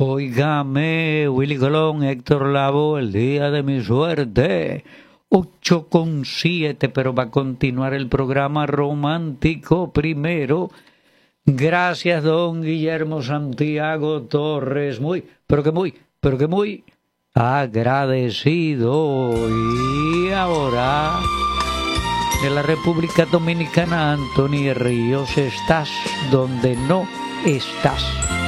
Óigame, Willy Colón, Héctor Lavoe, el día de mi suerte. 8:07, pero va a continuar el programa romántico primero. Gracias, don Guillermo Santiago Torres. Muy agradecido. Y ahora, de la República Dominicana, Anthony Ríos, estás donde no estás.